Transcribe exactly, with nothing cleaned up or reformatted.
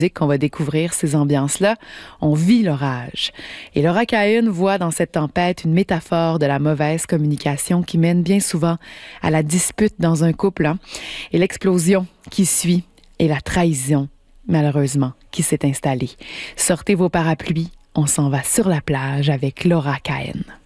qu'on va découvrir ces ambiances-là. On vit l'orage. Et Laura Cahen voit dans cette tempête une métaphore de la mauvaise communication qui mène bien souvent à la dispute dans un couple, hein, et l'explosion qui suit et la trahison, malheureusement, qui s'est installée. Sortez vos parapluies, on s'en va sur la plage avec Laura Cahen.